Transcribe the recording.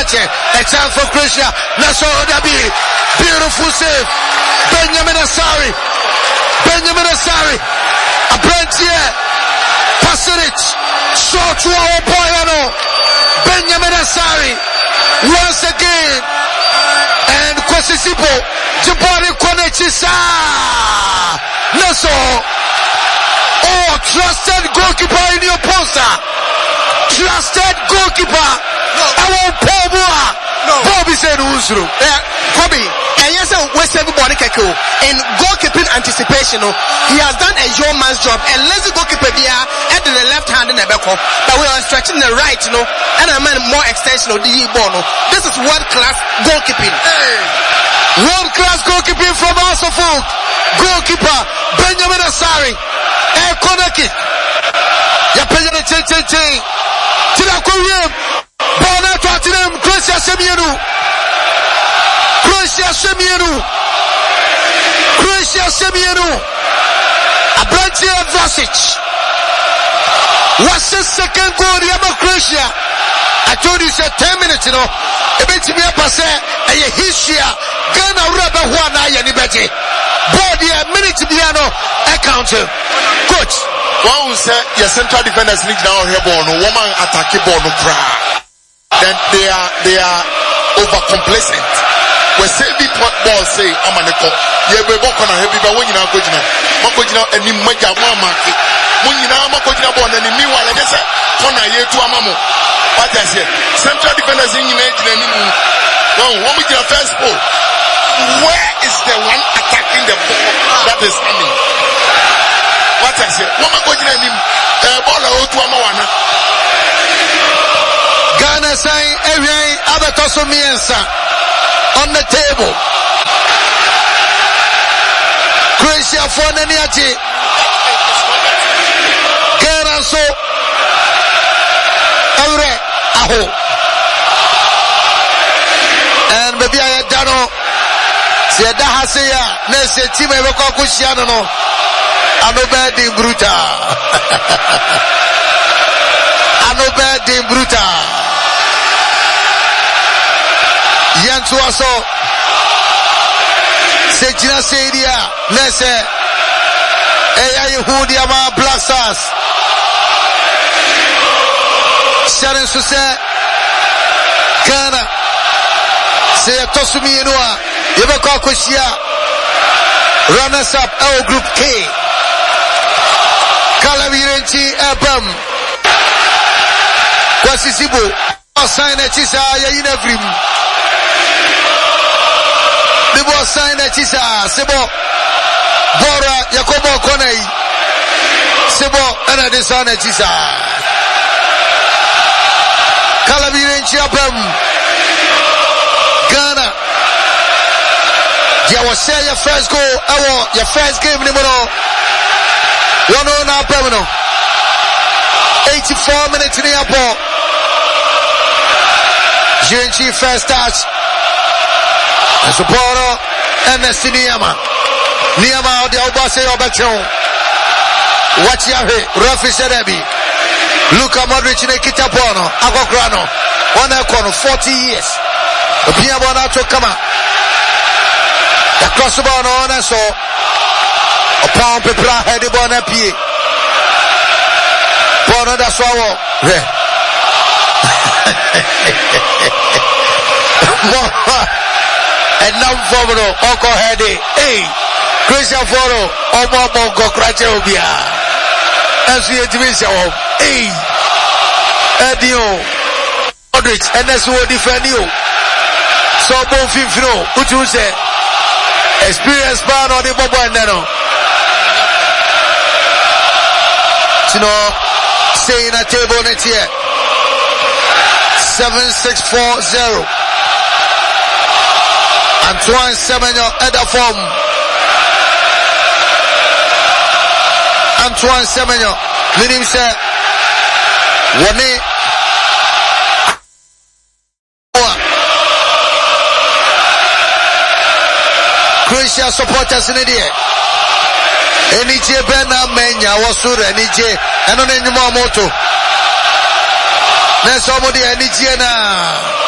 A chance for Croatia. Naso Odabi. Beautiful save. Benjamin Asari. A branch here. Pasaric. Short to our Poyano. Benjamin Asari. Once again. And Kwasisipo. Jabari Kwanechisa. Naso. Oh, trusted goalkeeper in your poster. Trusted goalkeeper. I won't pull more. Bobby said Usru. Bobby, and yes, West everybody in goalkeeping anticipation. He has done a yeoman's job. And let's goalkeeper there at the left hand in the back. But we are stretching the right, and I mean more extension of the ball. This is world class goalkeeping. World class goalkeeping from Asafuk. Goalkeeper Benjamin Asari. A corner kick. Yapenya Cheng. Tirakurium. Bona Tottenham. Croatia Semienu. Abranche Vlasic. What's the second goal? Croatia. I told you, said 10 minutes, Eventually, I pass a history. Ghana rubber one eye and ibete. Body a minute piano. I counter. Coach. One will say your central defenders need now here born. Woman attack born. Then they are over complacent. We say big ball say amaneko. Ye be boko na heavy but when you now go jina. Mako jina eni maja mama ki. When you now mako jina ball eni miwala just say kona ye tu amamu. What I say? Central defenders in jina ni mu. No, when we get first ball. Where is the one attacking the ball that is coming? What I say? When mako jina ni ball o tu amawana. Ghana saying every other tosomiensa on the table. Croatia for Naniati. Ghana so Aure Aho. And maybe I don't know. See Dahaseya. Nese team Evoko Kushiano no. Anobedi Bruta. Anobedi Bruta. Yantu aso Sejina Seidia Nese Eya Yehudi ama Black Stars Sharon Suse Ghana Seya Tosumi Enua Yebeko Koshia Runners up L Group K Kalavirenchi Ebam Kwasisibu Osane Chisa Yayinevrim Bibo sign a chisa, Sebo, Bora, Yakobo Konei, Sebo, and a design a chisa. Kalabirin Chiapem, Ghana. You will say your first goal, your first game, Nimoro. 1-0 now, Pemino. 84 minutes in the airport. GNG first touch. Supporter NSC Niyama the Obase Obachon. Watch Yahe, Rafi Sedebi. Luka Modric in a Kitapono, Agograno. 40 years. The Piabona to come out. The crossbar on so a pound paper headed on a pie. Bono da Swallow. And now Fobro, Oko Hedi, hey, Christian Foro, Omo Mongo Krachobia. As we division, hey, Edio, Modric, and that's what defend you. So, Bonfifno, what you say? Experience ban on the Bobo and Nano. You know, stay in a table next year. 7640. Antoine Semenyo Edaform. Antoine Semenyo. Minim say Wani Croatia supporters in the Enije Bena Menya Wasura Enije Eno Nenyuma Moto Nesomodi Enije na